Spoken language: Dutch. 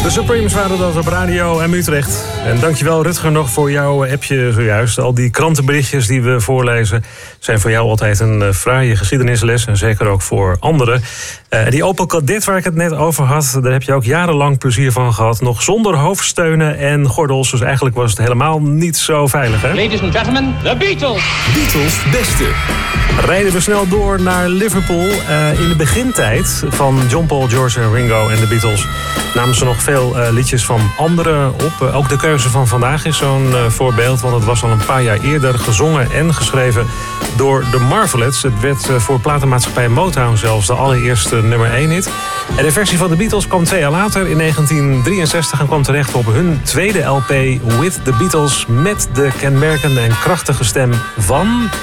De Supremes waren dat op Radio en Utrecht. En dankjewel Rutger nog voor jouw appje zojuist. Al die krantenberichtjes die we voorlezen zijn voor jou altijd een fraaie geschiedenisles. En zeker ook voor anderen. Die Opel Kadett waar ik het net over had, daar heb je ook jarenlang plezier van gehad. Nog zonder hoofdsteunen en gordels. Dus eigenlijk was het helemaal niet zo veilig, hè? Ladies and gentlemen, the Beatles. Beatles beste. Rijden we snel door naar Liverpool. In de begintijd van John, Paul, George en Ringo en de Beatles namen ze nog veel liedjes van anderen op. Ook de keuze van vandaag is zo'n voorbeeld. Want het was al een paar jaar eerder gezongen en geschreven door de Marvelettes. Het werd voor platenmaatschappij Motown zelfs de allereerste nummer 1 hit. En de versie van de Beatles kwam 2 jaar later in 1963 en kwam terecht op hun tweede LP With the Beatles met de kenmerkende en krachtige stem van